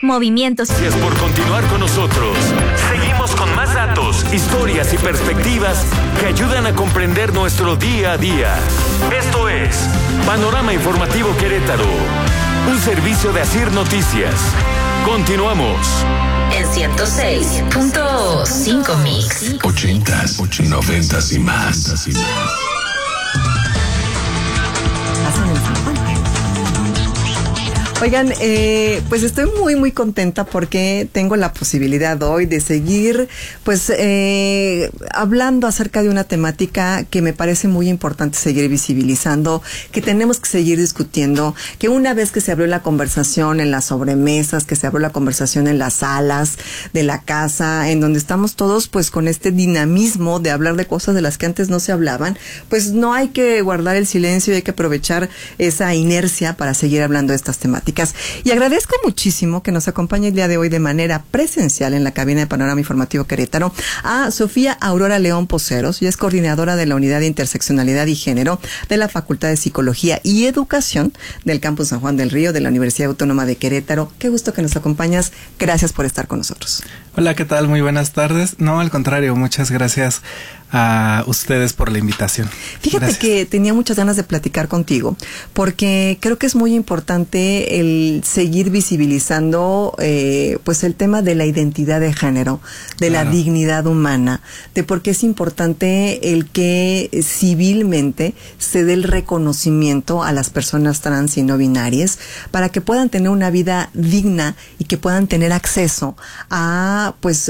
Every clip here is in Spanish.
movimientos. Gracias por continuar con nosotros. Seguimos con más datos, historias y perspectivas que ayudan a comprender nuestro día a día. Esto es Panorama Informativo Querétaro, un servicio de Asir Noticias. Continuamos. En 106.5 Mix. 80s, 90s y más. Oigan, pues estoy muy contenta porque tengo la posibilidad hoy de seguir pues hablando acerca de una temática que me parece muy importante seguir visibilizando, que tenemos que seguir discutiendo, que una vez que se abrió la conversación en las sobremesas, que se abrió la conversación en las salas de la casa, en donde estamos todos pues con este dinamismo de hablar de cosas de las que antes no se hablaban, pues no hay que guardar el silencio y hay que aprovechar esa inercia para seguir hablando de estas temáticas. Y agradezco muchísimo que nos acompañe el día de hoy de manera presencial en la cabina de Panorama Informativo Querétaro a Sofía Aurora León Poceros. Ella es coordinadora de la Unidad de Interseccionalidad y Género de la Facultad de Psicología y Educación del Campus San Juan del Río de la Universidad Autónoma de Querétaro. Qué gusto que nos acompañas. Gracias por estar con nosotros. Hola, ¿qué tal? Muy buenas tardes. No, al contrario, muchas gracias a ustedes por la invitación. Fíjate que tenía muchas ganas de platicar contigo porque creo que es muy importante el seguir visibilizando pues el tema de la identidad de género, de la dignidad humana, de por qué es importante el que civilmente se dé el reconocimiento a las personas trans y no binarias para que puedan tener una vida digna y que puedan tener acceso a pues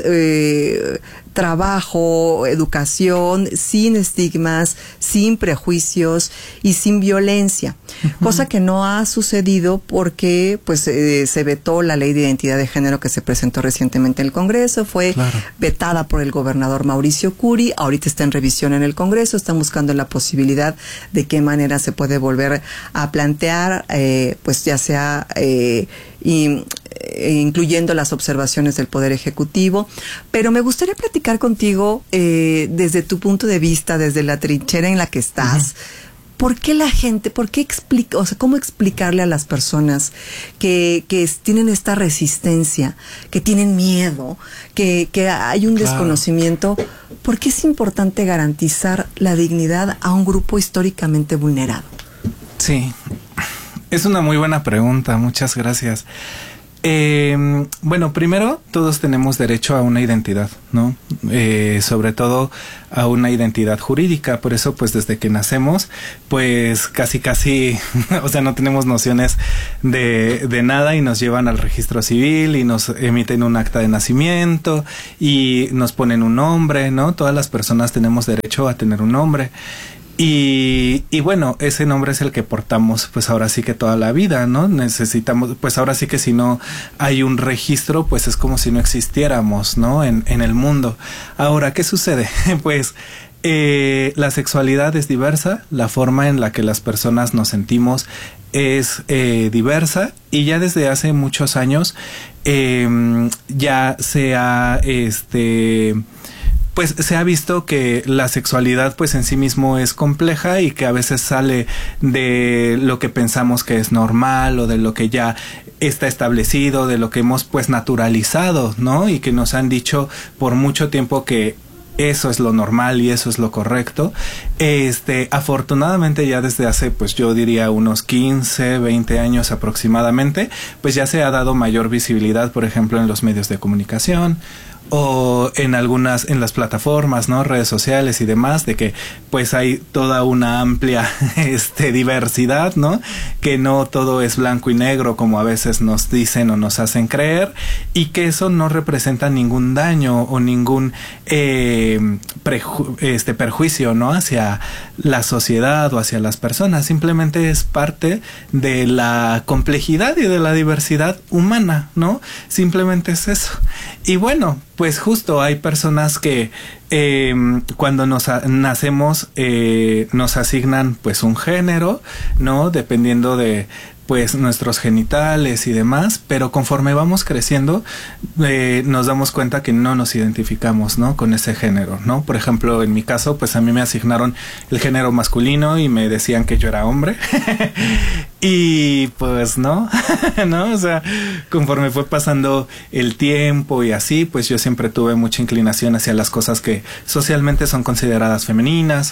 trabajo, educación, sin estigmas, sin prejuicios y sin violencia, cosa que no ha sucedido porque pues se vetó la ley de identidad de género que se presentó recientemente en el Congreso, fue vetada por el gobernador Mauricio Curi, ahorita está en revisión en el Congreso, están buscando la posibilidad de qué manera se puede volver a plantear, pues ya sea incluyendo las observaciones del Poder Ejecutivo, pero me gustaría platicar contigo desde tu punto de vista, desde la trinchera en la que estás. ¿Por qué la gente, cómo explicarle a las personas que tienen esta resistencia, que tienen miedo, que hay un desconocimiento? ¿Por qué es importante garantizar la dignidad a un grupo históricamente vulnerado? Sí, es una muy buena pregunta, muchas gracias. Bueno, primero, todos tenemos derecho a una identidad, ¿no? Sobre todo a una identidad jurídica, por eso pues desde que nacemos, pues casi, o sea, no tenemos nociones de nada y nos llevan al registro civil y nos emiten un acta de nacimiento y nos ponen un nombre, ¿no? Todas las personas tenemos derecho a tener un nombre. Y bueno, ese nombre es el que portamos pues ahora sí que toda la vida, ¿no? Necesitamos, pues ahora sí que si no hay un registro, pues es como si no existiéramos, ¿no? En el mundo. Ahora, ¿qué sucede? Pues la sexualidad es diversa, la forma en la que las personas nos sentimos es diversa y ya desde hace muchos años ya se ha pues se ha visto que la sexualidad pues en sí mismo es compleja y que a veces sale de lo que pensamos que es normal o de lo que ya está establecido, de lo que hemos pues naturalizado, ¿no? Y que nos han dicho por mucho tiempo que eso es lo normal y eso es lo correcto. Afortunadamente ya desde hace, pues yo diría unos 15, 20 años aproximadamente, pues ya se ha dado mayor visibilidad, por ejemplo, en los medios de comunicación o en las plataformas, ¿no? Redes sociales y demás, de que pues hay toda una amplia diversidad, ¿no? Que no todo es blanco y negro como a veces nos dicen o nos hacen creer, y que eso no representa ningún daño o ningún perjuicio, ¿no? Hacia la sociedad o hacia las personas. Simplemente es parte de la complejidad y de la diversidad humana, ¿no? Simplemente es eso. Y bueno, pues justo hay personas que cuando nacemos nos asignan pues un género, ¿no? Dependiendo de pues nuestros genitales y demás, pero conforme vamos creciendo nos damos cuenta que no nos identificamos, ¿no? Con ese género, ¿no? Por ejemplo, en mi caso, pues a mí me asignaron el género masculino y me decían que yo era hombre y pues no, ¿no? O sea, conforme fue pasando el tiempo y así, pues yo siempre tuve mucha inclinación hacia las cosas que socialmente son consideradas femeninas.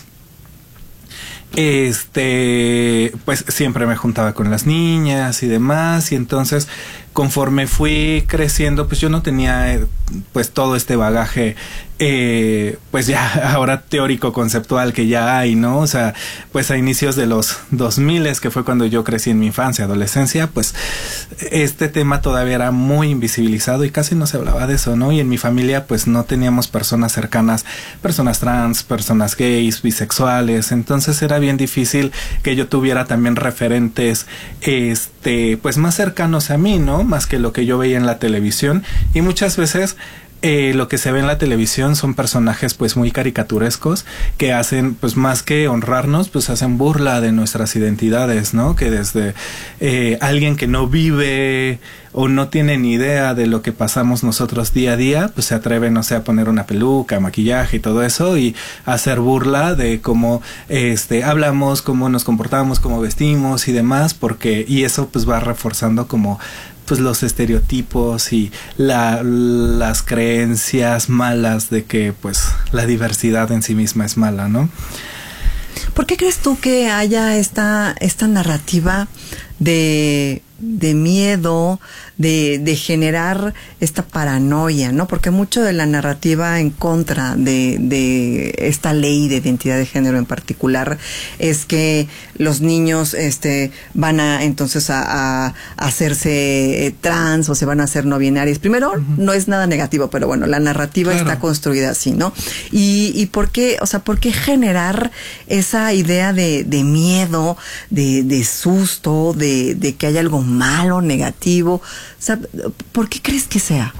Pues siempre me juntaba con las niñas y demás, y entonces conforme fui creciendo, pues yo no tenía pues todo este bagaje pues ya ahora teórico conceptual que ya hay, ¿no? O sea, pues a inicios de los 2000, que fue cuando yo crecí en mi infancia, adolescencia, pues este tema todavía era muy invisibilizado y casi no se hablaba de eso, ¿no? Y en mi familia pues no teníamos personas cercanas, personas trans, personas gays, bisexuales, entonces era bien difícil que yo tuviera también referentes pues más cercanos a mí, ¿no? Más que lo que yo veía en la televisión, y muchas veces lo que se ve en la televisión son personajes pues muy caricaturescos que hacen pues más que honrarnos, pues hacen burla de nuestras identidades, ¿no? Que desde alguien que no vive o no tiene ni idea de lo que pasamos nosotros día a día, pues se atreve, no sé, a poner una peluca, maquillaje y todo eso, y hacer burla de cómo hablamos, cómo nos comportamos, cómo vestimos y demás, y eso pues va reforzando como pues los estereotipos y las creencias malas de que pues la diversidad en sí misma es mala, ¿no? ¿Por qué crees tú que haya esta narrativa de miedo, de generar esta paranoia, ¿no? Porque mucho de la narrativa en contra de esta ley de identidad de género en particular es que los niños van a entonces a hacerse trans o se van a hacer no binarios. Primero, no es nada negativo, pero bueno, la narrativa está construida así, ¿no? Y ¿por qué, o sea, por qué generar esa idea de miedo, de susto, de que haya algo malo, negativo? O sea, ¿por qué crees que sea?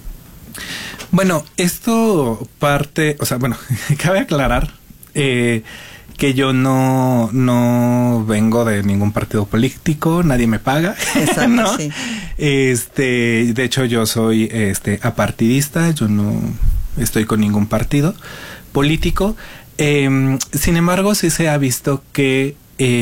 Bueno, esto parte, o sea, bueno, cabe aclarar que yo no vengo de ningún partido político, nadie me paga. Exacto, ¿no? Sí. De hecho, yo soy apartidista, yo no estoy con ningún partido político. Sin embargo, sí se ha visto que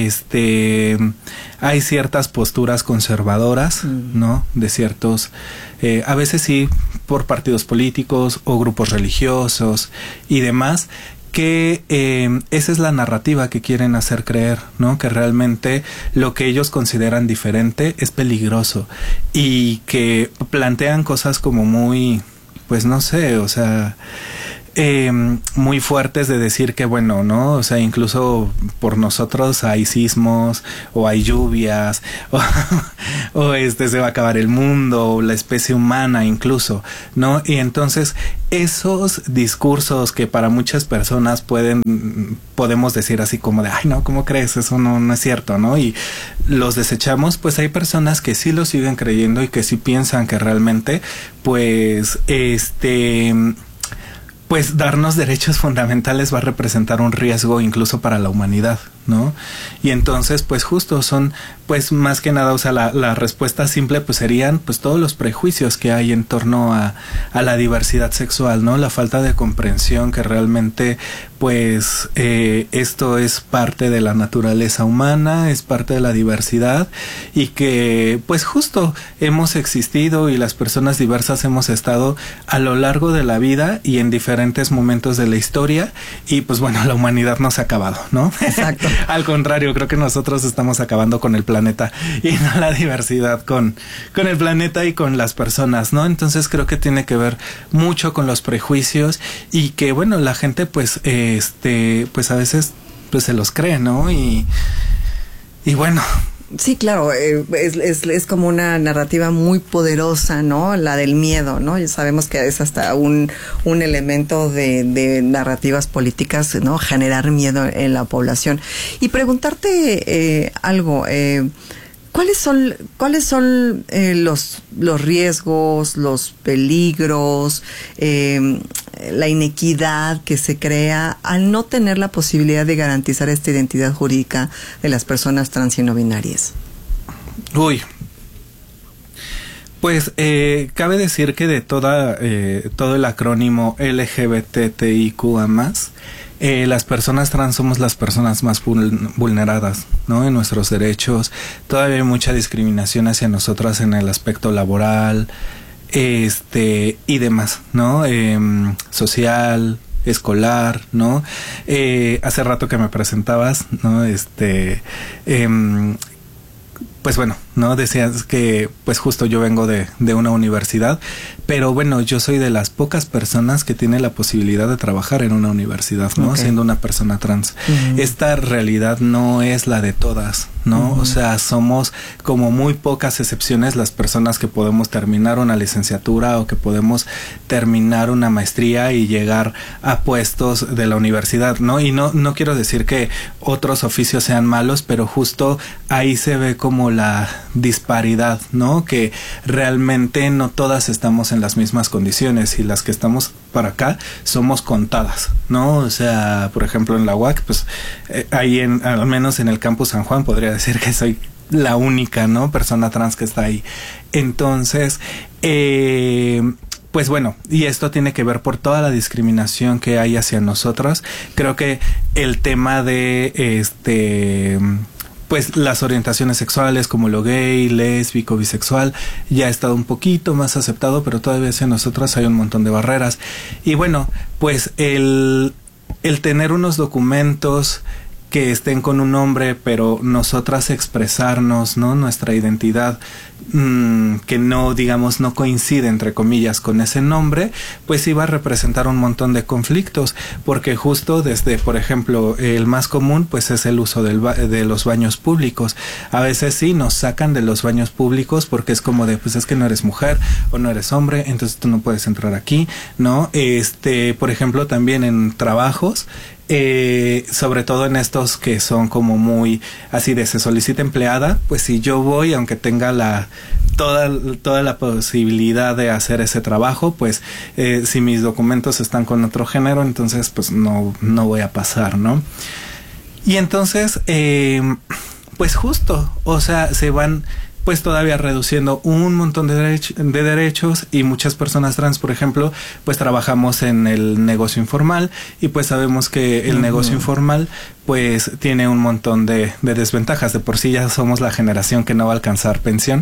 hay ciertas posturas conservadoras, ¿no? De ciertos, a veces sí por partidos políticos o grupos religiosos y demás, que esa es la narrativa que quieren hacer creer, ¿no? Que realmente lo que ellos consideran diferente es peligroso y que plantean cosas como muy, pues no sé, o sea, muy fuertes de decir que bueno, ¿no? O sea, incluso por nosotros hay sismos o hay lluvias o se va a acabar el mundo o la especie humana incluso, ¿no? Y entonces esos discursos que para muchas personas podemos decir así como de, ay, no, ¿cómo crees? Eso no es cierto, ¿no? Y los desechamos, pues hay personas que sí lo siguen creyendo y que sí piensan que realmente, pues, pues darnos derechos fundamentales va a representar un riesgo incluso para la humanidad, ¿no? Y entonces, pues justo son, pues más que nada, o sea, la respuesta simple pues serían pues todos los prejuicios que hay en torno a la diversidad sexual, ¿no? La falta de comprensión que realmente pues esto es parte de la naturaleza humana, es parte de la diversidad y que pues justo hemos existido y las personas diversas hemos estado a lo largo de la vida y en diferentes momentos de la historia y pues bueno, la humanidad no se ha acabado, ¿no? Exacto. Al contrario, creo que nosotros estamos acabando con el planeta y no la diversidad con el planeta y con las personas, ¿no? Entonces creo que tiene que ver mucho con los prejuicios y que bueno, la gente pues pues a veces pues se los cree, ¿no? Y bueno. Sí, claro, es como una narrativa muy poderosa, ¿no? La del miedo, ¿no? Ya sabemos que es hasta un elemento de narrativas políticas, ¿no? Generar miedo en la población. Y preguntarte algo, ¿cuáles son los riesgos, los peligros, la inequidad que se crea al no tener la posibilidad de garantizar esta identidad jurídica de las personas trans y no binarias? Uy. Pues cabe decir que de todo el acrónimo LGBTIQA+, las personas trans somos las personas más vulneradas, ¿no? En nuestros derechos. Todavía hay mucha discriminación hacia nosotras en el aspecto laboral, y demás, ¿no? Social, escolar, ¿no? Hace rato que me presentabas, ¿no? Pues bueno, ¿no? Decías que pues justo yo vengo de una universidad, pero bueno, yo soy de las pocas personas que tiene la posibilidad de trabajar en una universidad, ¿no? Okay. Siendo una persona trans. Esta realidad no es la de todas, ¿no? O sea, somos como muy pocas excepciones las personas que podemos terminar una licenciatura o que podemos terminar una maestría y llegar a puestos de la universidad, ¿no? Y no quiero decir que otros oficios sean malos, pero justo ahí se ve como la disparidad, ¿no? Que realmente no todas estamos en las mismas condiciones y las que estamos para acá somos contadas, ¿no? O sea, por ejemplo en la UAC, pues ahí al menos en el campus San Juan podría decir que soy la única, ¿no? Persona trans que está ahí. Entonces, pues bueno, y esto tiene que ver por toda la discriminación que hay hacia nosotras. Creo que el tema de pues las orientaciones sexuales como lo gay, lésbico, bisexual, ya ha estado un poquito más aceptado, pero todavía hacia nosotras hay un montón de barreras. Y bueno, pues el tener unos documentos que estén con un nombre, pero nosotras expresarnos, ¿no? Nuestra identidad, que no, digamos, no coincide, entre comillas, con ese nombre, pues iba a representar un montón de conflictos, porque justo desde, por ejemplo, el más común, pues es el uso de los baños públicos. A veces sí nos sacan de los baños públicos porque es como de, pues es que no eres mujer o no eres hombre, entonces tú no puedes entrar aquí, ¿no? Por ejemplo, también en trabajos, sobre todo en estos que son como muy así de se solicita empleada, pues si yo voy, aunque tenga toda la posibilidad de hacer ese trabajo, pues si mis documentos están con otro género, entonces pues no voy a pasar, ¿no? Y entonces pues justo, o sea, se van pues todavía reduciendo un montón de derechos, y muchas personas trans, por ejemplo, pues trabajamos en el negocio informal, y pues sabemos que el negocio informal pues tiene un montón de desventajas. De por sí ya somos la generación que no va a alcanzar pensión,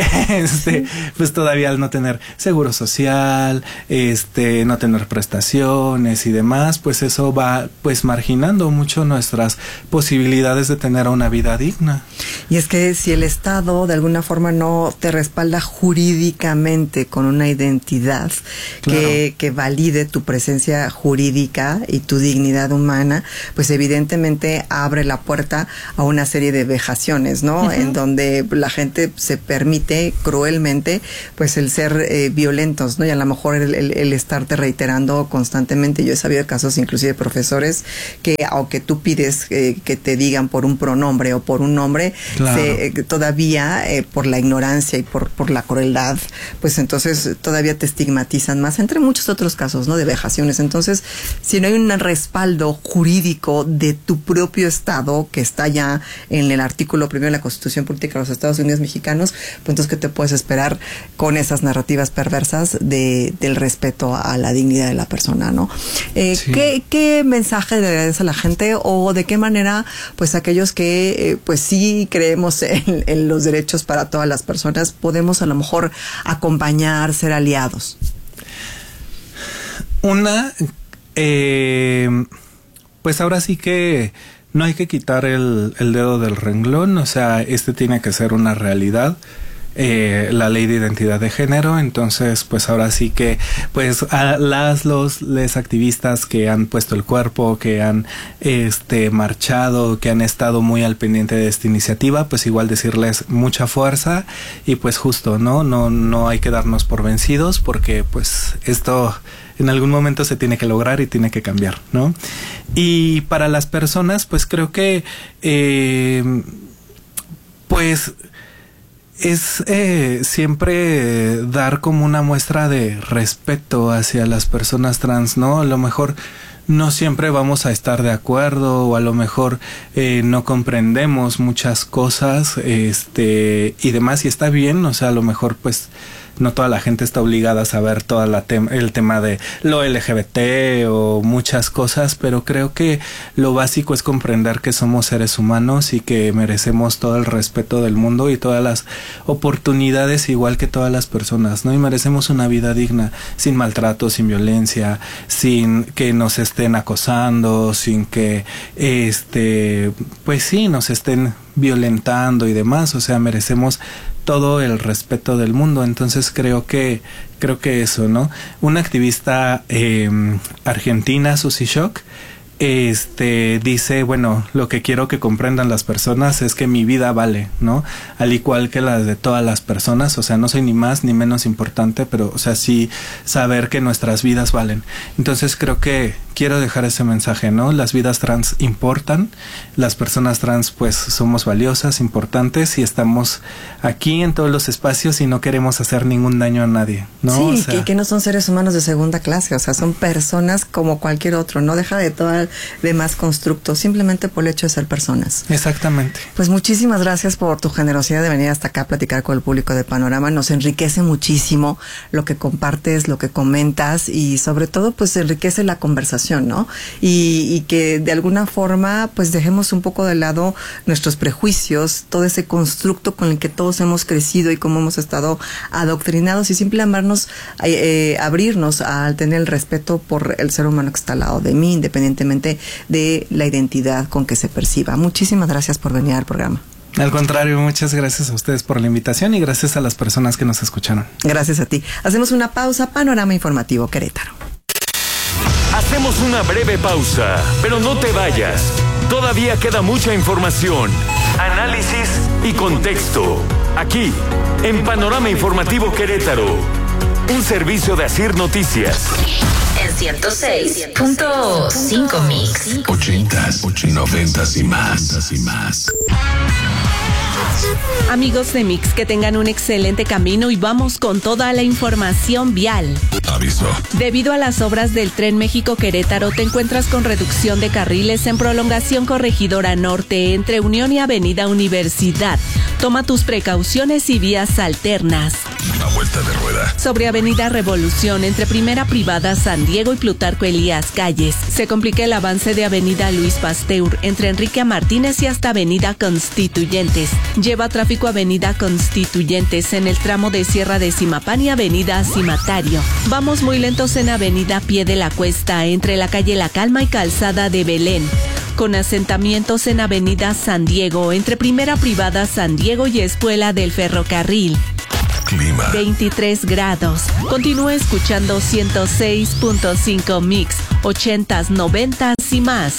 pues todavía al no tener seguro social, no tener prestaciones y demás, pues eso va pues marginando mucho nuestras posibilidades de tener una vida digna. Y es que si el Estado de alguna forma no te respalda jurídicamente con una identidad, claro, que valide tu presencia jurídica y tu dignidad humana, pues evidentemente abre la puerta a una serie de vejaciones, ¿no? En donde la gente se permite cruelmente pues el ser violentos, ¿no? Y a lo mejor el estarte reiterando constantemente. Yo he sabido casos inclusive de profesores que aunque tú pides que te digan por un pronombre o por un nombre, claro, todavía por la ignorancia y por la crueldad, pues entonces todavía te estigmatizan más, entre muchos otros casos, ¿no? De vejaciones. Entonces, si no hay un respaldo jurídico de tu propio Estado, que está ya en el artículo 1 de la Constitución Política de los Estados Unidos Mexicanos, pues entonces, ¿qué te puedes esperar con esas narrativas perversas del respeto a la dignidad de la persona, ¿no? Sí. ¿Qué mensaje le das a la gente, o de qué manera, pues aquellos que pues sí creemos en los derechos para todas las personas, podemos a lo mejor acompañar, ser aliados? Pues ahora sí que no hay que quitar el dedo del renglón, o sea, tiene que ser una realidad, la ley de identidad de género. Entonces, pues ahora sí que, pues a les activistas que han puesto el cuerpo, que han marchado, que han estado muy al pendiente de esta iniciativa, pues igual decirles mucha fuerza, y pues justo, no hay que darnos por vencidos, porque pues esto en algún momento se tiene que lograr y tiene que cambiar, ¿no? Y para las personas, pues creo que pues es siempre dar como una muestra de respeto hacia las personas trans, ¿no? A lo mejor no siempre vamos a estar de acuerdo, o a lo mejor no comprendemos muchas cosas, y demás, y está bien, o sea, a lo mejor pues no toda la gente está obligada a saber toda el tema de lo LGBT o muchas cosas, pero creo que lo básico es comprender que somos seres humanos y que merecemos todo el respeto del mundo y todas las oportunidades igual que todas las personas, ¿no? Y merecemos una vida digna, sin maltrato, sin violencia, sin que nos estén acosando, sin que pues sí, nos estén violentando y demás, o sea, merecemos todo el respeto del mundo. Entonces creo que eso, ¿no? Una activista argentina, Susie Shock, dice, bueno, lo que quiero que comprendan las personas es que mi vida vale, ¿no? Al igual que la de todas las personas, o sea, no soy ni más ni menos importante, pero, o sea, sí saber que nuestras vidas valen. Entonces creo que quiero dejar ese mensaje, ¿no? Las vidas trans importan, las personas trans pues somos valiosas, importantes, y estamos aquí en todos los espacios y no queremos hacer ningún daño a nadie, ¿no? Sí, o sea, que no son seres humanos de segunda clase, o sea, son personas como cualquier otro, no deja de todo el demás constructo, simplemente por el hecho de ser personas. Exactamente. Pues muchísimas gracias por tu generosidad de venir hasta acá a platicar con el público de Panorama. Nos enriquece muchísimo lo que compartes, lo que comentas, y sobre todo pues enriquece la conversación, ¿no? Y que de alguna forma pues dejemos un poco de lado nuestros prejuicios, todo ese constructo con el que todos hemos crecido y cómo hemos estado adoctrinados, y simplemente abrirnos al tener el respeto por el ser humano que está al lado de mí, independientemente de la identidad con que se perciba. Muchísimas gracias por venir al programa. Al contrario, muchas gracias a ustedes por la invitación y gracias a las personas que nos escucharon. Gracias a ti. Hacemos una pausa. Panorama Informativo Querétaro. Hacemos una breve pausa, pero no te vayas. Todavía queda mucha información, análisis y contexto. Aquí, en Panorama Informativo Querétaro, un servicio de Asir Noticias. En 106.5 Mix. 80s, 90s y más. Amigos de Mix, que tengan un excelente camino y vamos con toda la información vial. Aviso. Debido a las obras del Tren México-Querétaro, te encuentras con reducción de carriles en prolongación Corregidora Norte entre Unión y Avenida Universidad. Toma tus precauciones y vías alternas. La vuelta de rueda. Sobre Avenida Revolución entre Primera Privada San Diego y Plutarco Elías Calles. Se complica el avance de Avenida Luis Pasteur entre Enrique Martínez y hasta Avenida Constituyentes. Lleva tráfico Avenida Constituyentes en el tramo de Sierra de Zimapán y Avenida Cimatario. Vamos muy lentos en Avenida Pie de la Cuesta entre la calle La Calma y Calzada de Belén. Con asentamientos en Avenida San Diego entre Primera Privada San Diego y Escuela del Ferrocarril. Clima. 23 grados. Continúa escuchando 106.5 Mix, 80s, 90s y más.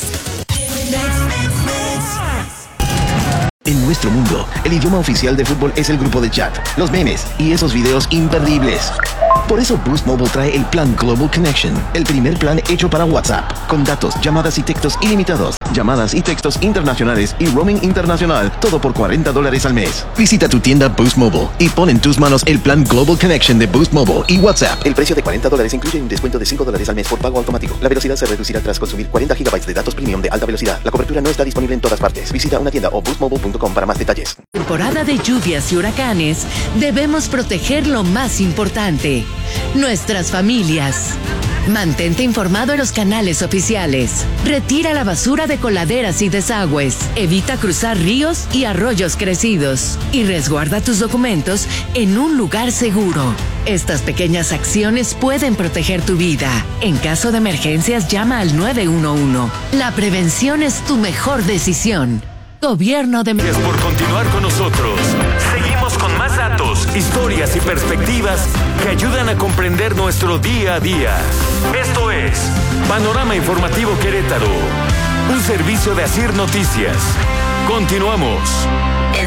En nuestro mundo, el idioma oficial de fútbol es el grupo de chat, los memes y esos videos imperdibles. Por eso Boost Mobile trae el plan Global Connection, el primer plan hecho para WhatsApp, con datos, llamadas y textos ilimitados, llamadas y textos internacionales y roaming internacional, todo por $40 al mes. Visita tu tienda Boost Mobile y pon en tus manos el plan Global Connection de Boost Mobile y WhatsApp. El precio de $40 incluye un descuento de $5 al mes por pago automático. La velocidad se reducirá tras consumir 40 GB de datos premium de alta velocidad. La cobertura no está disponible en todas partes. Visita una tienda o boostmobile.com para más detalles. Temporada de lluvias y huracanes, debemos proteger lo más importante: nuestras familias. Mantente informado en los canales oficiales. Retira la basura de coladeras y desagües. Evita cruzar ríos y arroyos crecidos. Y resguarda tus documentos en un lugar seguro. Estas pequeñas acciones pueden proteger tu vida. En caso de emergencias, llama al 911. La prevención es tu mejor decisión. Gobierno de Gracias por continuar con nosotros. Seguimos con más datos, historias y perspectivas que ayudan a comprender nuestro día a día. Esto es Panorama Informativo Querétaro, un servicio de Asir Noticias. Continuamos. En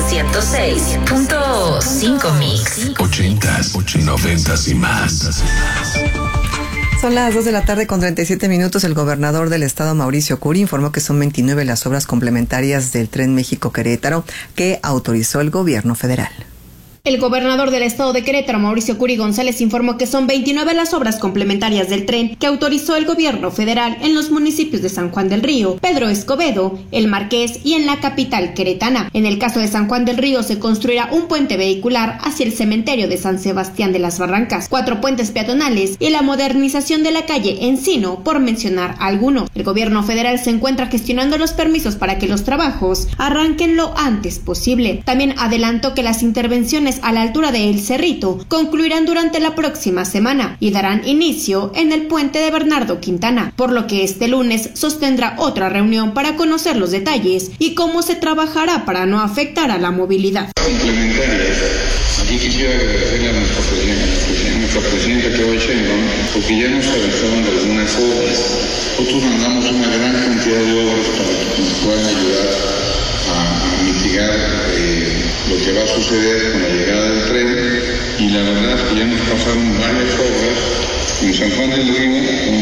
106.5 Mix. 80s, 90s y más. Son las 2 de la tarde con 37 minutos. El gobernador del estado, Mauricio Curi, informó que son 29 las obras complementarias del Tren México-Querétaro que autorizó el gobierno federal. El gobernador del estado de Querétaro, Mauricio Curi González, informó que son 29 las obras complementarias del tren que autorizó el gobierno federal en los municipios de San Juan del Río, Pedro Escobedo, El Marqués y en la capital queretana. En el caso de San Juan del Río se construirá un puente vehicular hacia el cementerio de San Sebastián de las Barrancas, 4 puentes peatonales y la modernización de la calle Encino, por mencionar algunos. El gobierno federal se encuentra gestionando los permisos para que los trabajos arranquen lo antes posible. También adelantó que las intervenciones a la altura de El Cerrito concluirán durante la próxima semana y darán inicio en el puente de Bernardo Quintana, por lo que este lunes sostendrá otra reunión para conocer los detalles y cómo se trabajará para no afectar a la movilidad. Complementarias. Aquí quisiera agradecerle a nuestra presidenta Claudia Sheinbaum, porque ya nos avanzaron algunas obras. Nosotros mandamos una gran cantidad de obras para que nos puedan ayudar a mitigar lo que va a suceder con la llegada del tren, y la verdad es que ya nos pasaron varias obras en San Juan del Río,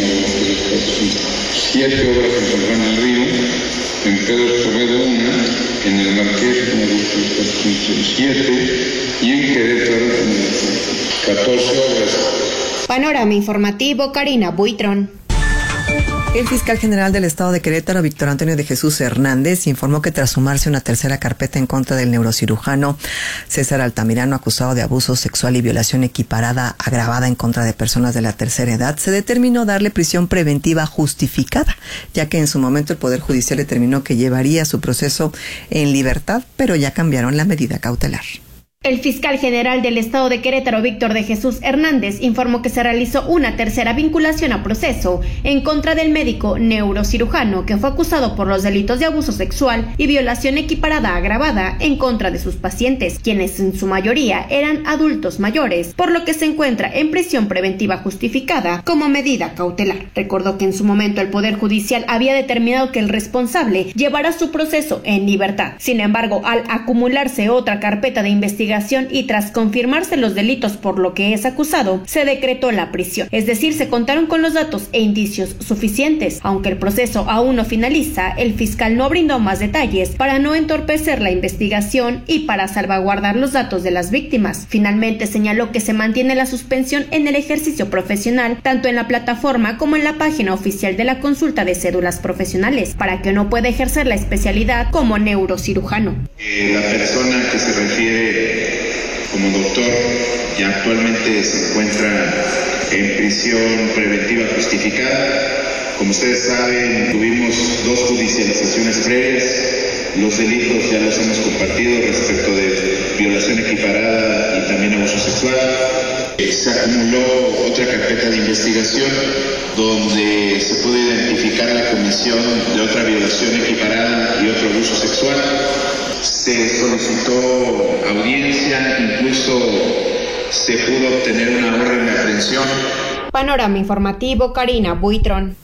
7 obras en San Juan del Río, en Pedro Escobedo 1, en El Marqués 7 y en Querétaro 14 obras. Panorama informativo, Karina Buitrón. El fiscal general del estado de Querétaro, Víctor Antonio de Jesús Hernández, informó que tras sumarse una tercera carpeta en contra del neurocirujano César Altamirano, acusado de abuso sexual y violación equiparada agravada en contra de personas de la tercera edad, se determinó darle prisión preventiva justificada, ya que en su momento el Poder Judicial determinó que llevaría su proceso en libertad, pero ya cambiaron la medida cautelar. El fiscal general del estado de Querétaro, Víctor de Jesús Hernández, informó que se realizó una tercera vinculación a proceso en contra del médico neurocirujano que fue acusado por los delitos de abuso sexual y violación equiparada agravada en contra de sus pacientes, quienes en su mayoría eran adultos mayores, por lo que se encuentra en prisión preventiva justificada como medida cautelar. Recordó que en su momento el Poder Judicial había determinado que el responsable llevará su proceso en libertad. Sin embargo, al acumularse otra carpeta de investigación y tras confirmarse los delitos por lo que es acusado, se decretó la prisión. Es decir, se contaron con los datos e indicios suficientes. Aunque el proceso aún no finaliza, el fiscal no brindó más detalles para no entorpecer la investigación y para salvaguardar los datos de las víctimas. Finalmente señaló que se mantiene la suspensión en el ejercicio profesional, tanto en la plataforma como en la página oficial de la consulta de cédulas profesionales, para que no pueda ejercer la especialidad como neurocirujano. La persona que se refiere como doctor ya actualmente se encuentra en prisión preventiva justificada. Como ustedes saben, tuvimos 2 judicializaciones previas. Los delitos ya los hemos compartido respecto de violación equiparada y también abuso sexual. Se acumuló otra carpeta de investigación donde se pudo identificar la comisión de otra violación equiparada y otro abuso sexual. Se solicitó audiencia, incluso se pudo obtener una orden de aprehensión. Panorama informativo, Karina Buitrón.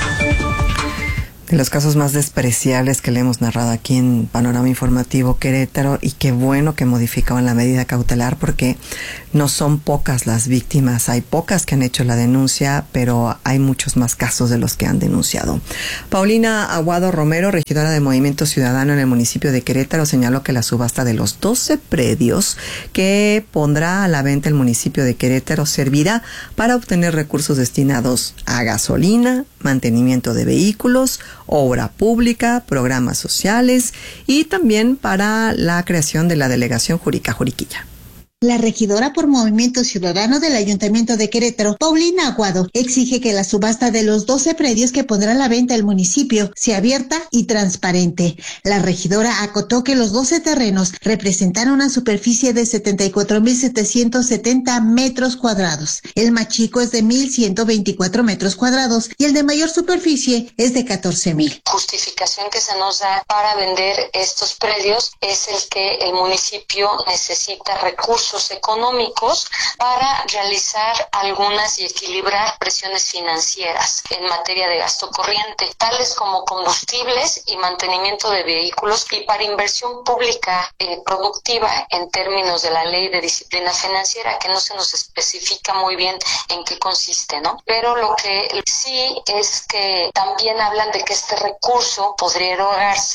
De los casos más despreciables que le hemos narrado aquí en Panorama Informativo Querétaro, y qué bueno que modificaban la medida cautelar porque no son pocas las víctimas, hay pocas que han hecho la denuncia, pero hay muchos más casos de los que han denunciado. Paulina Aguado Romero, regidora de Movimiento Ciudadano en el municipio de Querétaro, señaló que la subasta de los 12 predios que pondrá a la venta el municipio de Querétaro servirá para obtener recursos destinados a gasolina, mantenimiento de vehículos, obra pública, programas sociales y también para la creación de la delegación Jurica-Juriquilla. La regidora por Movimiento Ciudadano del Ayuntamiento de Querétaro, Paulina Aguado, exige que la subasta de los 12 predios que pondrá a la venta el municipio sea abierta y transparente. La regidora acotó que los 12 terrenos representan una superficie de 74,770 metros cuadrados. El más chico es de 1,124 metros cuadrados y el de mayor superficie es de 14,000. Justificación que se nos da para vender estos predios es el que el municipio necesita recursos económicos para realizar algunas y equilibrar presiones financieras en materia de gasto corriente, tales como combustibles y mantenimiento de vehículos, y para inversión pública productiva en términos de la ley de disciplina financiera, que no se nos especifica muy bien en qué consiste, ¿no? Pero lo que sí es que también hablan de que este recurso podría erogarse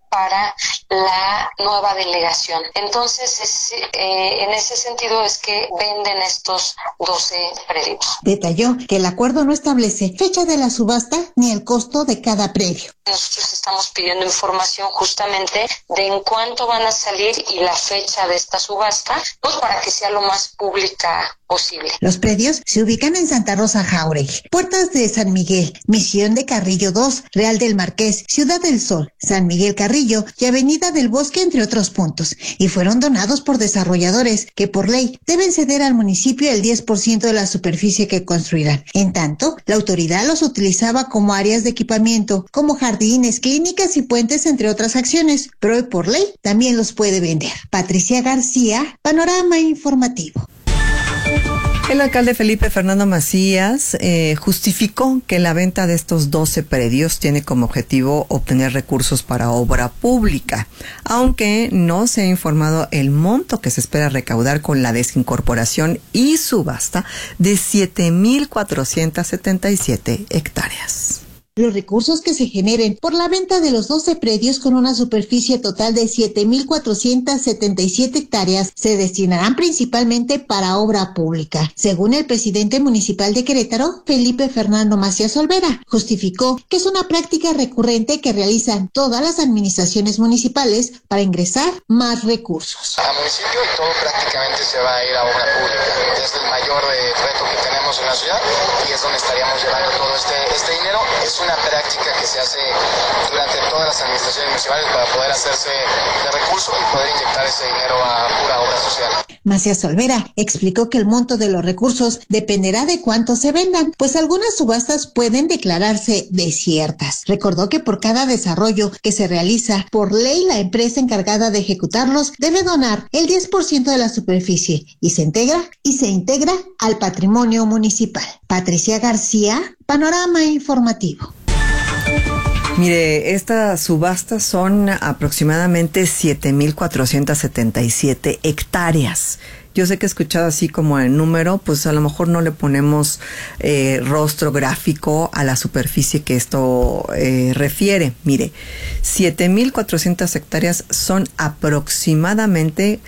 para la nueva delegación. Entonces, en ese sentido es que venden estos 12 predios. Detalló que el acuerdo no establece fecha de la subasta ni el costo de cada predio. Nosotros estamos pidiendo información justamente de en cuánto van a salir y la fecha de esta subasta, pues para que sea lo más pública posible. Los predios se ubican en Santa Rosa Jauregui, Puertas de San Miguel, Misión de Carrillo 2, Real del Marqués, Ciudad del Sol, San Miguel Carrillo y Avenida del Bosque, entre otros puntos, y fueron donados por desarrolladores que por ley deben ceder al municipio el 10% de la superficie que construirán. En tanto, la autoridad los utilizaba como áreas de equipamiento, como jardines, clínicas y puentes, entre otras acciones, pero hoy por ley también los puede vender. Patricia García, Panorama Informativo. El alcalde Felipe Fernando Macías justificó que la venta de estos 12 predios tiene como objetivo obtener recursos para obra pública, aunque no se ha informado el monto que se espera recaudar con la desincorporación y subasta de 7,477 hectáreas. Los recursos que se generen por la venta de los 12 predios con una superficie total de 7,477 hectáreas se destinarán principalmente para obra pública. Según el presidente municipal de Querétaro, Felipe Fernando Macías Olvera, justificó que es una práctica recurrente que realizan todas las administraciones municipales para ingresar más recursos. Al municipio y todo prácticamente se va a ir a obra pública. Es el mayor reto que tenemos en la ciudad y es donde estaríamos llevando todo este dinero. Es una práctica que se hace durante todas las administraciones municipales para poder hacerse de recursos y poder inyectar ese dinero a pura obra social. Macías Olvera explicó que el monto de los recursos dependerá de cuánto se vendan, pues algunas subastas pueden declararse desiertas. Recordó que por cada desarrollo que se realiza, por ley la empresa encargada de ejecutarlos debe donar el 10% de la superficie y se integra al patrimonio municipal. Patricia García, Panorama Informativo. Mire, estas subastas son aproximadamente 7,477 hectáreas. Yo sé que he escuchado así como el número, pues a lo mejor no le ponemos rostro gráfico a la superficie que esto refiere. Mire, 7,400 hectáreas son aproximadamente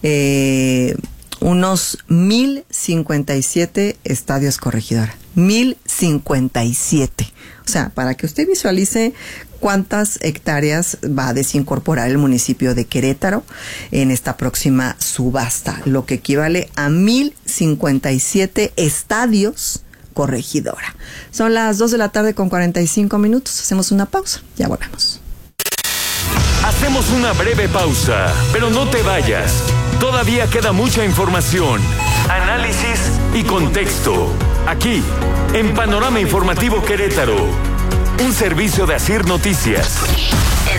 unos 1,057 estadios Corregidora. 1,057. O sea, para que usted visualice cuántas hectáreas va a desincorporar el municipio de Querétaro en esta próxima subasta, lo que equivale a 1,057 estadios Corregidora. Son las 2:45 p.m. Hacemos una pausa. Ya volvemos. Hacemos una breve pausa, pero no te vayas. Todavía queda mucha información, análisis y contexto. Aquí, en Panorama Informativo Querétaro, un servicio de Asir Noticias. En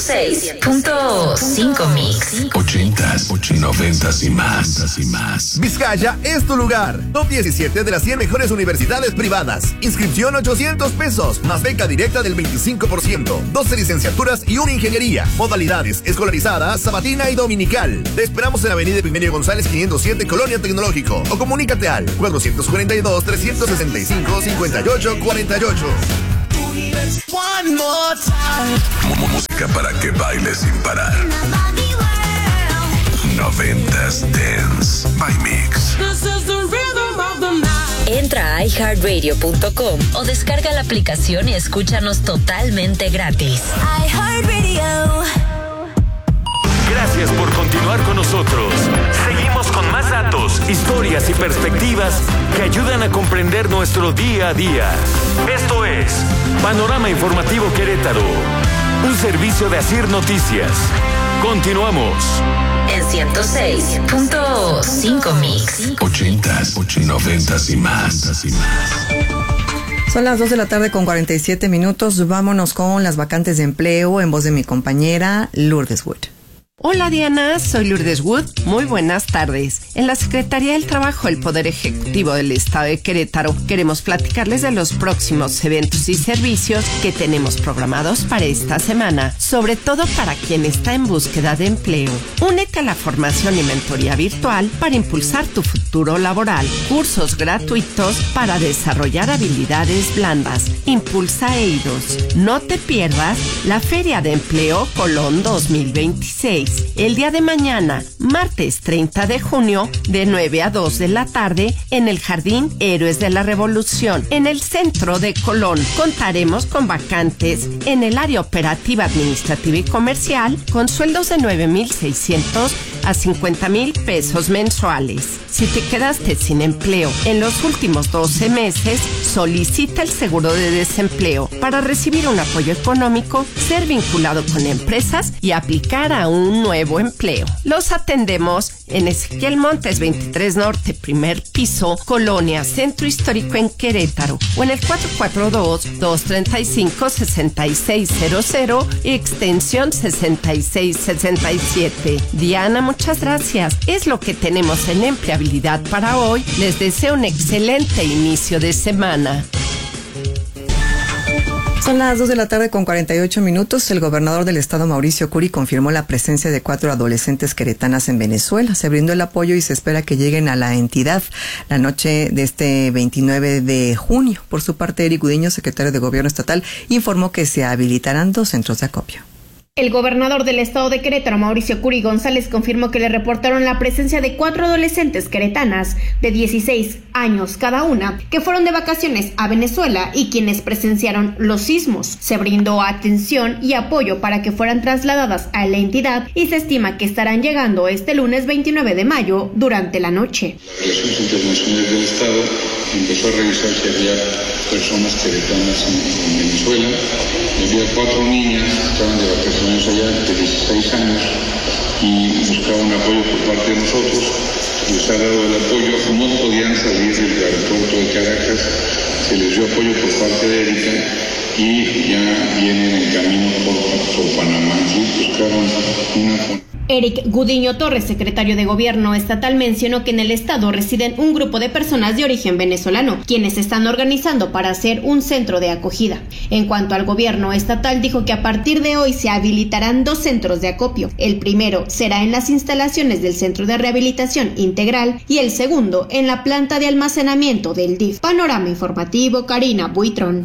106.5 Mix. 80s, 90s y más. Vizcaya es tu lugar. Top 17 de las 100 mejores universidades privadas. Inscripción $800, más beca directa del 25%. 12 licenciaturas y una ingeniería. Modalidades: escolarizada, sabatina y dominical. Te esperamos en la avenida Epimenio González 507, Colonia Tecnológico. O comunícate al 442-365-5848. One more time. Música para que bailes sin parar. 90s Dance by Mix. Entra a iHeartRadio.com o descarga la aplicación y escúchanos totalmente gratis. iHeartRadio. Gracias por continuar con nosotros. Seguimos con más datos, historias y perspectivas que ayudan a comprender nuestro día a día. Esto es Panorama Informativo Querétaro, un servicio de Asir Noticias. Continuamos. En 106.5 Mix. 80s, 90s y más. Son las 2:47 p.m. Vámonos con las vacantes de empleo en voz de mi compañera Lourdes Wood. Hola Diana, soy Lourdes Wood. Muy buenas tardes. En la Secretaría del Trabajo del Poder Ejecutivo del Estado de Querétaro queremos platicarles de los próximos eventos y servicios que tenemos programados para esta semana, sobre todo para quien está en búsqueda de empleo. Únete a la formación y mentoría virtual para impulsar tu futuro laboral. Cursos gratuitos para desarrollar habilidades blandas. Impulsa EIDOS. No te pierdas la Feria de Empleo Colón 2026. El día de mañana, martes 30 de junio, de 9 a 2 de la tarde, en el Jardín Héroes de la Revolución, en el centro de Colón. Contaremos con vacantes en el área operativa, administrativa y comercial, con sueldos de 9,600 a 50,000 pesos mensuales. Si te quedaste sin empleo en los últimos 12 meses, solicita el seguro de desempleo para recibir un apoyo económico, ser vinculado con empresas y aplicar a un nuevo empleo. Los atendemos en Ezequiel Montes 23 Norte, primer piso, Colonia Centro Histórico en Querétaro, o en el 442-235-6600, extensión 6667. Diana, muchas gracias. Es lo que tenemos en empleabilidad para hoy. Les deseo un excelente inicio de semana. Son las 2 de la tarde con 48 minutos. El gobernador del estado, Mauricio Curi, confirmó la presencia de 4 adolescentes queretanas en Venezuela. Se brindó el apoyo y se espera que lleguen a la entidad la noche de este 29 de junio. Por su parte, Eric Gudiño, secretario de Gobierno estatal, informó que se habilitarán 2 centros de acopio. El gobernador del estado de Querétaro, Mauricio Curi González, confirmó que le reportaron la presencia de 4 adolescentes queretanas de 16 años cada una, que fueron de vacaciones a Venezuela y quienes presenciaron los sismos. Se brindó atención y apoyo para que fueran trasladadas a la entidad y se estima que estarán llegando este lunes 29 de mayo durante la noche. La Relaciones Internacionales del Estado empezó a revisar si había personas queretanas en Venezuela. Había 4 niñas que estaban de vacaciones allá de 16 años y buscaban apoyo por parte de nosotros. Les ha dado el apoyo, no podían salir del aeropuerto de Caracas, se les dio apoyo por parte de Erika y ya vienen en camino por Panamá. Buscaron una... Eric Gudiño Torres, secretario de Gobierno estatal, mencionó que en el estado residen un grupo de personas de origen venezolano, quienes se están organizando para hacer un centro de acogida. En cuanto al gobierno estatal, dijo que a partir de hoy se habilitarán 2 centros de acopio. El primero será en las instalaciones del Centro de Rehabilitación Integral y el segundo en la planta de almacenamiento del DIF. Panorama informativo, Karina Buitrón.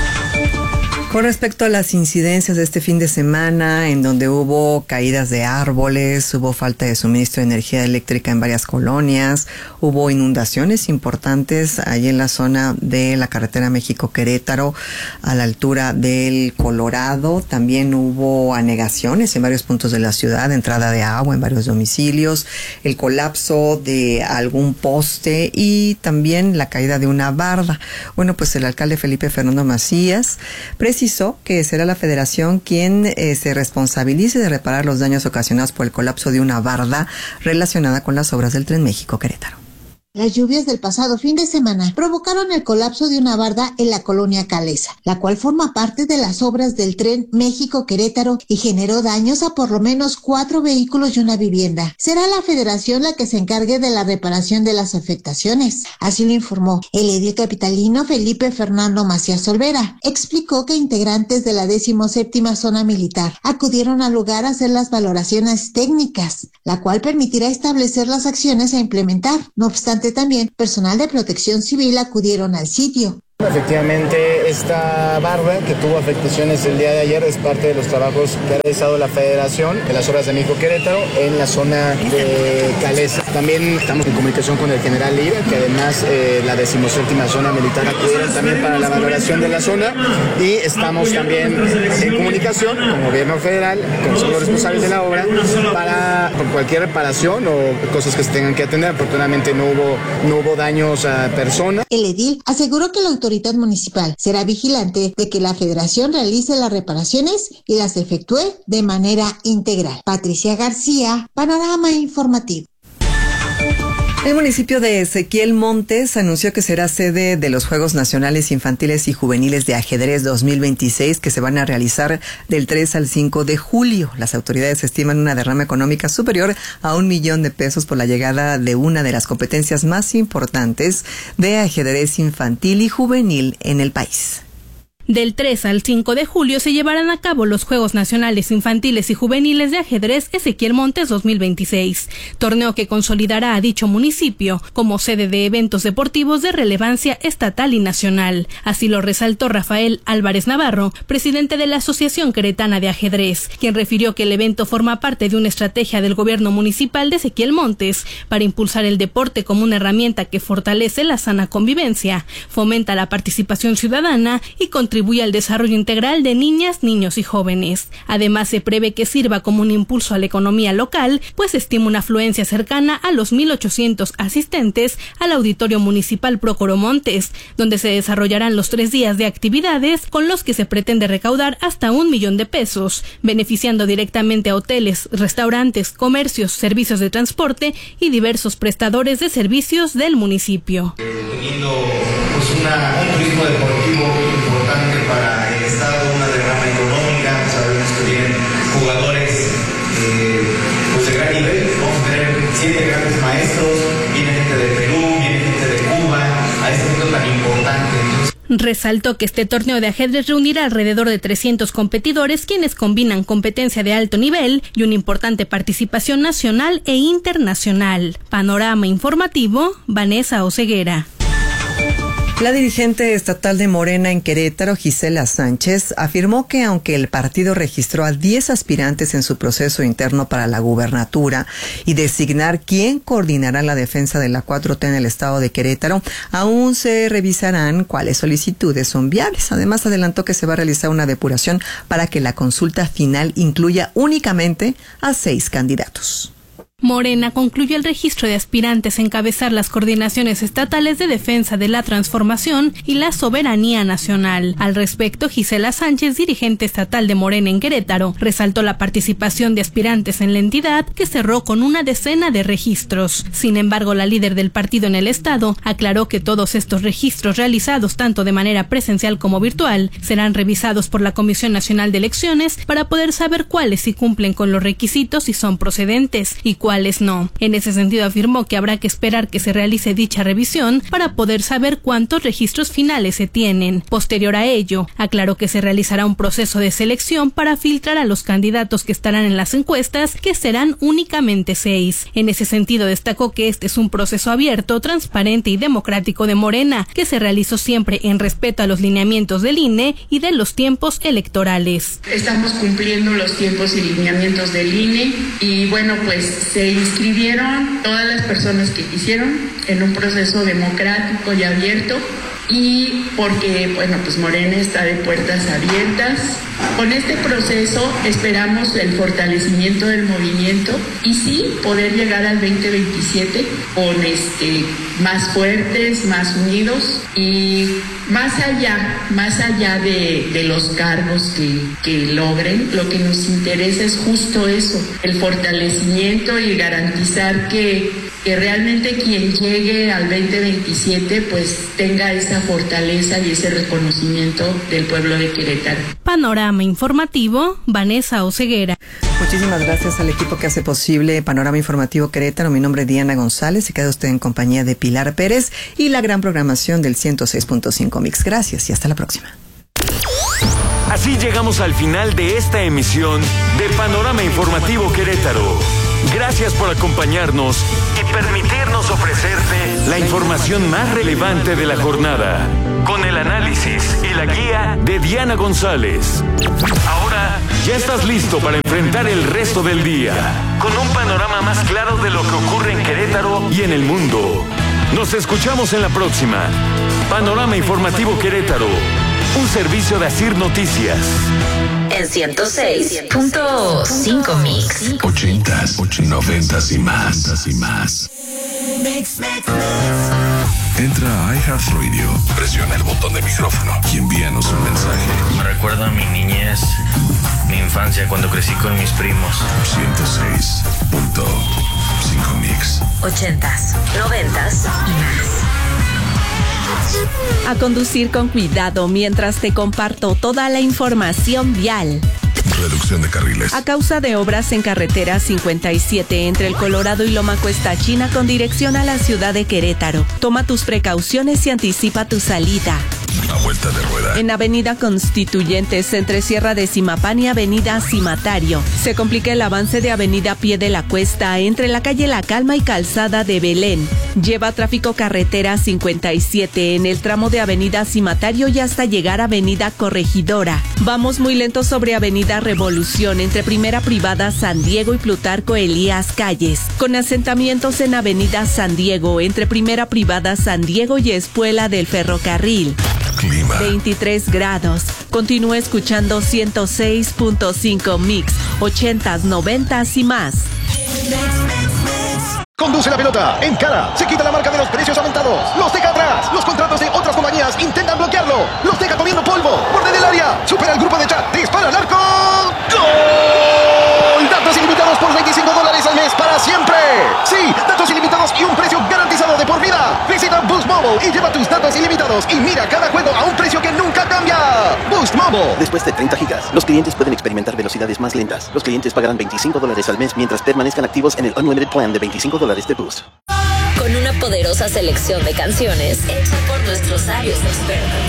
Con respecto a las incidencias de este fin de semana, en donde hubo caídas de árboles, hubo falta de suministro de energía eléctrica en varias colonias, hubo inundaciones importantes allí en la zona de la carretera México-Querétaro, a la altura del Colorado. También hubo anegaciones en varios puntos de la ciudad, entrada de agua en varios domicilios, el colapso de algún poste y también la caída de una barda. Bueno, pues el alcalde Felipe Fernando Macías precisó que será la federación quien se responsabilice de reparar los daños ocasionados por el colapso de una barda relacionada con las obras del Tren México-Querétaro. Las lluvias del pasado fin de semana provocaron el colapso de una barda en la colonia Calesa, la cual forma parte de las obras del Tren México-Querétaro y generó daños a por lo menos 4 vehículos y una vivienda. Será la federación la que se encargue de la reparación de las afectaciones. Así lo informó el edil capitalino Felipe Fernando Macías Olvera. Explicó que integrantes de la 17ª Zona Militar acudieron al lugar a hacer las valoraciones técnicas, la cual permitirá establecer las acciones a implementar. No obstante, también personal de Protección Civil acudieron al sitio. Efectivamente, esta barda que tuvo afectaciones el día de ayer es parte de los trabajos que ha realizado la Federación de las Obras de México Querétaro en la zona de Calesa. También estamos en comunicación con el general Lira, que además la 17ª Zona Militar acudieron también para la valoración de la zona, y estamos también en comunicación con el Gobierno Federal, con los responsables de la obra, para por cualquier reparación o cosas que se tengan que atender. Afortunadamente no hubo daños a personas. El edil aseguró que la autoridad municipal será vigilante de que la federación realice las reparaciones y las efectúe de manera integral. Patricia García, Panorama Informativo. El municipio de Ezequiel Montes anunció que será sede de los Juegos Nacionales Infantiles y Juveniles de Ajedrez 2026 que se van a realizar del 3 al 5 de julio. Las autoridades estiman una derrama económica superior a $1 millón por la llegada de una de las competencias más importantes de ajedrez infantil y juvenil en el país. Del 3 al 5 de julio se llevarán a cabo los Juegos Nacionales Infantiles y Juveniles de Ajedrez Ezequiel Montes 2026, torneo que consolidará a dicho municipio como sede de eventos deportivos de relevancia estatal y nacional. Así lo resaltó Rafael Álvarez Navarro, presidente de la Asociación Queretana de Ajedrez, quien refirió que el evento forma parte de una estrategia del gobierno municipal de Ezequiel Montes para impulsar el deporte como una herramienta que fortalece la sana convivencia, fomenta la participación ciudadana y contribuye al desarrollo integral de niñas, niños y jóvenes. Además, se prevé que sirva como un impulso a la economía local, pues estima una afluencia cercana a los 1,800 asistentes al Auditorio Municipal Prócoro Montes, donde se desarrollarán los 3 días de actividades con los que se pretende recaudar hasta $1 millón, beneficiando directamente a hoteles, restaurantes, comercios, servicios de transporte y diversos prestadores de servicios del municipio. Teniendo un turismo deportivo importante para el estado, una derrama económica, sabemos que vienen jugadores de gran nivel, vamos a tener 7 grandes maestros, viene gente de Perú, viene gente de Cuba, a este evento tan importante. Resaltó que este torneo de ajedrez reunirá alrededor de 300 competidores, quienes combinan competencia de alto nivel y una importante participación nacional e internacional. Panorama informativo, Vanessa Oseguera. La dirigente estatal de Morena en Querétaro, Gisela Sánchez, afirmó que aunque el partido registró a 10 aspirantes en su proceso interno para la gubernatura y designar quién coordinará la defensa de la 4T en el estado de Querétaro, aún se revisarán cuáles solicitudes son viables. Además, adelantó que se va a realizar una depuración para que la consulta final incluya únicamente a 6 candidatos. Morena concluyó el registro de aspirantes a encabezar las coordinaciones estatales de defensa de la transformación y la soberanía nacional. Al respecto, Gisela Sánchez, dirigente estatal de Morena en Querétaro, resaltó la participación de aspirantes en la entidad, que cerró con una decena de registros. Sin embargo, la líder del partido en el estado aclaró que todos estos registros, realizados tanto de manera presencial como virtual, serán revisados por la Comisión Nacional de Elecciones para poder saber cuáles sí cumplen con los requisitos y son procedentes y cuáles no. En ese sentido, afirmó que habrá que esperar que se realice dicha revisión para poder saber cuántos registros finales se tienen. Posterior a ello, aclaró que se realizará un proceso de selección para filtrar a los candidatos que estarán en las encuestas, que serán únicamente 6. En ese sentido, destacó que este es un proceso abierto, transparente y democrático de Morena, que se realizó siempre en respeto a los lineamientos del INE y de los tiempos electorales. Estamos cumpliendo los tiempos y lineamientos del INE y bueno, pues se inscribieron todas las personas que quisieron en un proceso democrático y abierto, y porque, bueno, pues Morena está de puertas abiertas. Con este proceso esperamos el fortalecimiento del movimiento y sí poder llegar al 2027 con más fuertes, más unidos y más allá de los cargos que logren. Lo que nos interesa es justo eso, el fortalecimiento y garantizar que realmente quien llegue al 2027 pues tenga esa fortaleza y ese reconocimiento del pueblo de Querétaro. Panorama informativo, Vanessa Oseguera. Muchísimas gracias al equipo que hace posible Panorama Informativo Querétaro. Mi nombre es Diana González y queda usted en compañía de Pilar Pérez y la gran programación del 106.5 Mix. Gracias y hasta la próxima. Así llegamos al final de esta emisión de Panorama Informativo Querétaro. Gracias por acompañarnos y permitirnos ofrecerte la información más relevante de la jornada, con el análisis y la guía de Diana González. Ahora ya estás listo para enfrentar el resto del día, con un panorama más claro de lo que ocurre en Querétaro y en el mundo. Nos escuchamos en la próxima. Panorama Informativo Querétaro, un servicio de Asir Noticias. En 106.5 Mix. 80s, 90s y más. Entra a iHeartRadio, presiona el botón de micrófono y envíanos un mensaje. Me recuerda a mi niñez, mi infancia, cuando crecí con mis primos. 106.5 100.5 Mix. 80s, 90s y más. A conducir con cuidado mientras te comparto toda la información vial. Reducción de carriles. A causa de obras en carretera 57 entre el Colorado y Loma Cuesta China con dirección a la ciudad de Querétaro. Toma tus precauciones y anticipa tu salida. A vuelta de rueda. En Avenida Constituyentes, entre Sierra de Zimapán y Avenida Cimatario, se complica el avance de Avenida Pie de la Cuesta entre la calle La Calma y Calzada de Belén. Lleva tráfico carretera 57 en el tramo de Avenida Cimatario y hasta llegar a Avenida Corregidora. Vamos muy lento sobre Avenida Revolución entre Primera Privada San Diego y Plutarco Elías Calles, con asentamientos en Avenida San Diego entre Primera Privada San Diego y Espuela del Ferrocarril. Clima. 23 grados. Continúa escuchando 106.5 Mix, 80s, 90s y más. Conduce la pelota, encara, se quita la marca de los precios aumentados, los deja atrás, los contratos de otras compañías intentan bloquearlo, los deja comiendo polvo, borde del área, supera el grupo de chat, dispara al arco, ¡gol! Datos ilimitados por $25 al mes para siempre. Sí, datos ilimitados y un precio garantizado de por vida. Visita Boost Mobile y lleva tus datos ilimitados y mira cada juego a un precio que nunca cambia. Boost Mobile. Después de 30 gigas, los clientes pueden experimentar velocidades más lentas. Los clientes pagarán $25 al mes mientras permanezcan activos en el Unlimited Plan de $25 de Boost. Con una poderosa selección de canciones hecha por nuestros sabios expertos.